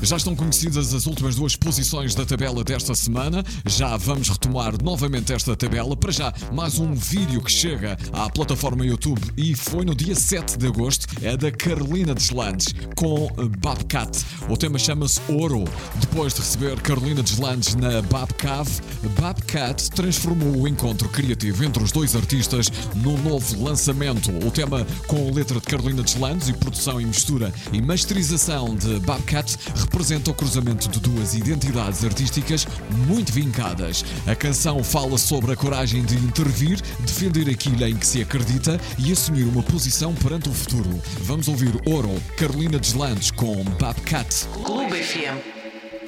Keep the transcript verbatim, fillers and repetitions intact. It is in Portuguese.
Já estão conhecidas as últimas duas posições da tabela desta semana. Já vamos retomar novamente esta tabela. Para já, mais um vídeo que chega à plataforma YouTube e foi no dia sete de agosto. É da Carolina Deslandes com Babcat. O tema chama-se Ouro. Depois de receber Carolina Deslandes na Babcave, Babcat transformou o encontro criativo entre os dois artistas num novo lançamento. O tema com letra de Carolina Deslandes e produção e mistura e masterização de Babcat representa o cruzamento de duas identidades artísticas muito vincadas. A canção fala sobre a coragem de intervir, defender aquilo em que se acredita e assumir uma posição perante o futuro. Vamos ouvir Ouro, Carolina Deslandes com Babcat. Clube F M.